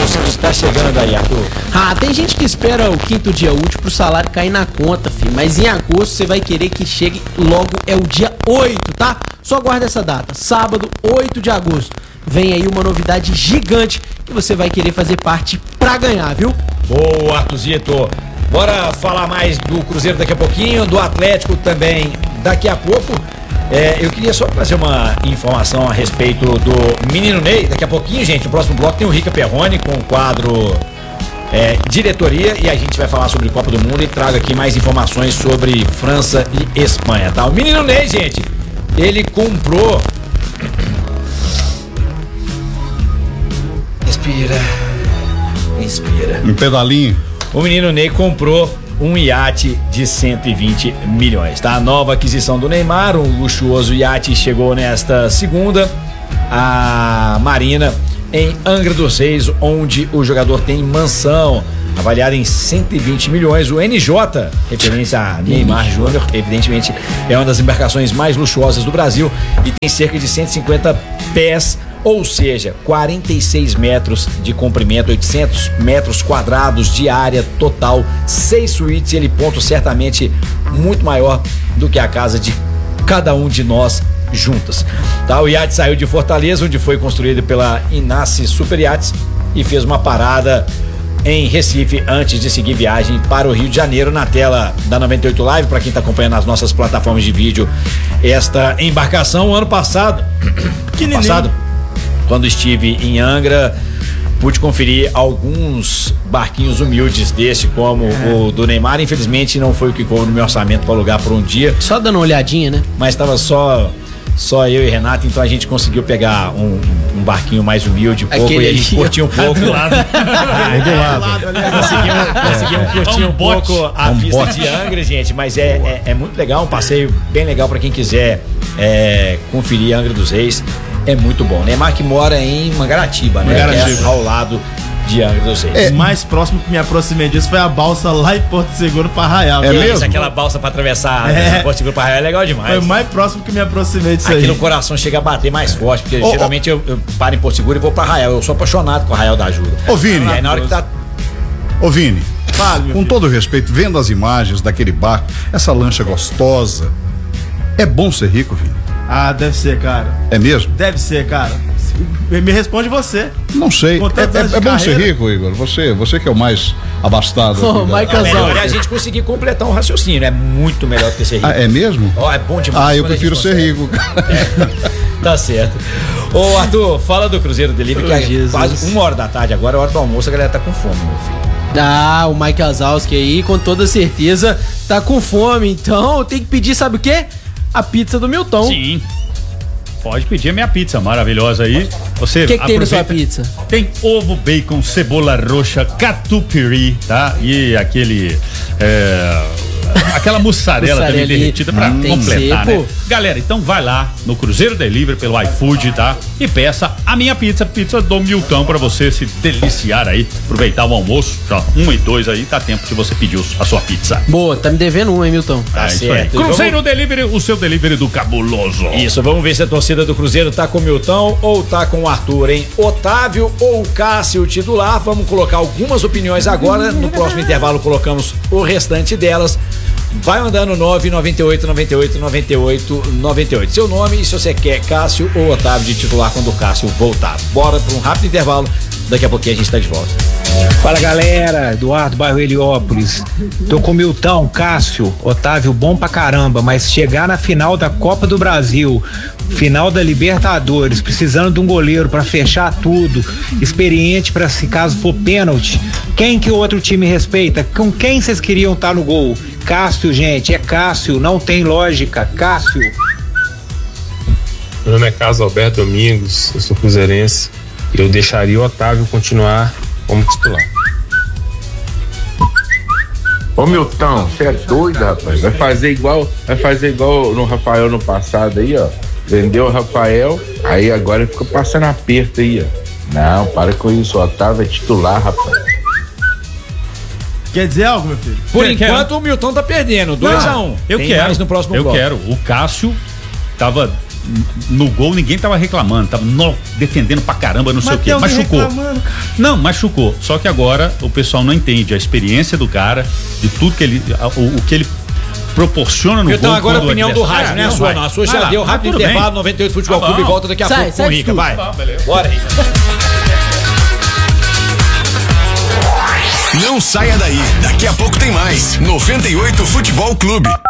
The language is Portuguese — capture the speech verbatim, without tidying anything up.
agosto tá chegando aí, Arthur. Ah, tem gente que espera o quinto dia útil pro salário cair na conta, filho. Mas em agosto você vai querer que chegue logo, é o dia oito, tá? Só guarda essa data, sábado, oito de agosto. Vem aí uma novidade gigante que você vai querer fazer parte pra ganhar, viu? Boa, Arthuzito. Bora falar mais do Cruzeiro daqui a pouquinho, do Atlético também daqui a pouco. É, eu queria só fazer uma informação a respeito do Menino Ney. Daqui a pouquinho, gente, no próximo bloco tem o Rica Perrone com o quadro é, Diretoria, e a gente vai falar sobre Copa do Mundo e trago aqui mais informações sobre França e Espanha, tá? O Menino Ney, gente, ele comprou... Respira. Inspira. Um pedalinho. O Menino Ney comprou um iate de cento e vinte milhões, tá? A nova aquisição do Neymar, um luxuoso iate, chegou nesta segunda, a Marina, em Angra dos Reis, onde o jogador tem mansão, avaliada em cento e vinte milhões. O N J, referência a Neymar Júnior, evidentemente é uma das embarcações mais luxuosas do Brasil e tem cerca de cento e cinquenta pés, ou seja, quarenta e seis metros de comprimento, oitocentos metros quadrados de área total, seis suítes, ele ponto certamente muito maior do que a casa de cada um de nós juntas. Tá? O iate saiu de Fortaleza, onde foi construído pela Inace Super Yachts, e fez uma parada em Recife antes de seguir viagem para o Rio de Janeiro. Na tela da noventa e oito Live, para quem está acompanhando nas nossas plataformas de vídeo, esta embarcação, ano passado, ano passado, quando estive em Angra, pude conferir alguns barquinhos humildes desse, como é. o do Neymar. Infelizmente não foi o que coube no meu orçamento para alugar por um dia. Só dando uma olhadinha, né? Mas estava só só eu e Renato, então a gente conseguiu pegar um, um barquinho mais humilde, um pouco, Aquele e a gente curtiu um pouco. Do lado. Ah, do lado. Conseguimos, conseguimos curtir um, um pouco a um pista bote. de Angra, gente, mas é, é, é muito legal, um passeio bem legal para quem quiser é, conferir Angra dos Reis. É muito bom. Neymar que mora em Mangaratiba, né? Mangaratiba. É ao lado de Angra dos Reis. É. O mais próximo que me aproximei disso foi a balsa lá em Porto Seguro para Arraial. É mesmo? Aquela balsa para atravessar é. Porto Seguro para Arraial é legal demais. Foi o mais próximo que me aproximei disso. Aqui aí. no coração chega a bater mais forte, porque oh, geralmente oh. Eu, eu paro em Porto Seguro e vou para Arraial. Eu sou apaixonado com o Arraial da Ajuda. Ô, Vini. E aí na hora que tá... Ô, Vini. Fala, com filho. todo respeito, vendo as imagens daquele barco, essa lancha gostosa, é bom ser rico, Vini? Ah, deve ser, cara. É mesmo? Deve ser, cara. Me responde você. Não sei. É, é, é bom ser rico, Igor? Você, você que é o mais abastado. Oh, da... Michael é melhor é a gente conseguir completar um raciocínio. É muito melhor do que ser rico. Ah, é mesmo? Oh, é bom demais. Ah, eu prefiro ser rico. É, tá certo. Ô, Arthur, fala do Cruzeiro Delivery, que é quase uma hora da tarde agora, é hora do almoço, a galera tá com fome, meu filho. Ah, o Mike Wazowski aí, com toda certeza, tá com fome. Então, tem que pedir, sabe o quê? A pizza do Milton. Sim. Pode pedir a minha pizza maravilhosa aí. Você O que, que tem na sua pizza? Tem ovo, bacon, cebola roxa, catupiry, tá? E aquele... É, aquela mussarela também derretida pra hum, completar, ser, né? Galera, então vai lá no Cruzeiro Delivery pelo iFood, tá? E peça a minha pizza, pizza do Milton, pra você se deliciar aí, aproveitar o almoço, tá? Um e dois aí, tá tempo de você pedir a sua pizza. Boa, tá me devendo um, hein, Milton? Tá é certo. Cruzeiro vamos... Delivery, o seu delivery do cabuloso. Isso, vamos ver se a torcida do Cruzeiro tá com o Milton ou tá com o Arthur, hein? Otávio ou Cássio titular, vamos colocar algumas opiniões agora, no próximo intervalo colocamos o restante delas. Vai mandando nove nove oito nove oito nove oito nove oito. Seu nome e se você quer Cássio ou Otávio de titular quando o Cássio voltar. Bora para um rápido intervalo. Daqui a pouquinho a gente tá de volta. Fala, galera, Eduardo, bairro Heliópolis. Tô com o Milton, Cássio, Otávio, bom pra caramba, mas chegar na final da Copa do Brasil, final da Libertadores, precisando de um goleiro pra fechar tudo, experiente pra se caso for pênalti, quem que o outro time respeita? Com quem vocês queriam estar no gol? Cássio, gente, é Cássio, não tem lógica, Cássio. Meu nome é Carlos Alberto Domingos, eu sou cruzeirense. Eu deixaria o Otávio continuar como titular. Ô Milton, você é doido, rapaz. Vai fazer igual, vai fazer igual no Rafael no passado aí, ó. Vendeu o Rafael, aí agora fica passando aperto aí, ó. Não, para com isso, o Otávio é titular, rapaz. Quer dizer algo, meu filho? Por eu enquanto quero. O Milton tá perdendo, dois a um. Eu Tem quero. mais no próximo eu bloco. quero. O Cássio tava no gol ninguém tava reclamando, tava no, defendendo pra caramba, não sei o quê. Machucou. Não, machucou. Só que agora o pessoal não entende a experiência do cara, de tudo que ele, o, o que ele proporciona no então, gol. Então agora a opinião do rádio, né? A sua não. A sua já deu rápido intervalo, noventa e oito Futebol Clube, volta daqui a sai, pouco sai com o Rica, vai. Ah, bora, Rica. Não saia daí, daqui a pouco tem mais. noventa e oito Futebol Clube.